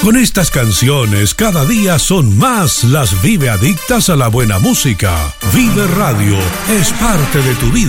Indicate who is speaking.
Speaker 1: Con estas canciones cada día son más las Vive adictas a la buena música. Vive Radio es parte de tu vida.